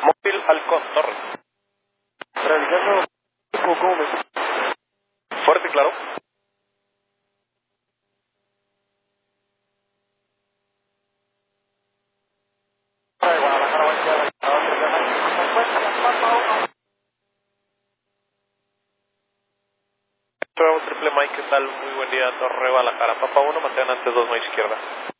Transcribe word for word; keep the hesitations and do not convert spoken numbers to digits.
Móvil Halcón, Torre. Realizando... ¿Cómo me... Fuerte y claro. Bravo Triple Mike, ¿qué tal? Muy buen día, Torre Guadalajara. Papa uno, mantengan antes dos, no izquierda.